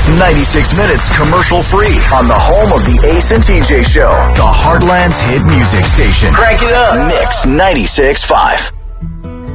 It's 96 minutes commercial free on the home of the Ace and TJ Show, the Heartland's hit music station. Crank it up. Mix 96.5.